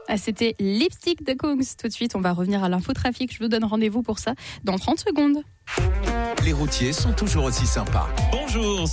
Ah, c'était Lipstick de Kungs. Tout de suite, on va revenir à l'infotrafic. Je vous donne rendez-vous pour ça dans 30 secondes. Les routiers sont toujours aussi sympas. Bonjour.